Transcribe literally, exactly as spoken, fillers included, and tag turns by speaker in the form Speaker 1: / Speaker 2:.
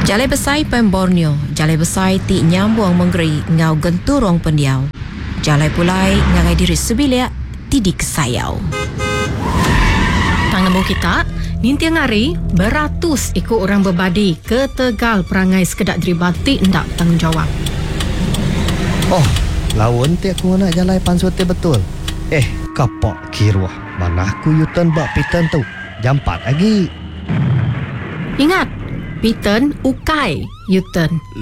Speaker 1: Jalai besar pen Borneo, jalai besar ti nyambung menggeri ngau genturong pendiau. Jalai pulai ngagai diri sebilia ti di kesayau.
Speaker 2: Tang nombor kita, ninti ngari beratus ikut orang berbadi ke Tegal perangai sekedak deribati ndak tanggungjawab.
Speaker 3: Oh, lawan ti aku nak jalai pansute betul. Eh, kapak kiruah. Mana aku yutan bak pitan tu. Jam empat lagi.
Speaker 2: Ingat, Piten ukai Uten.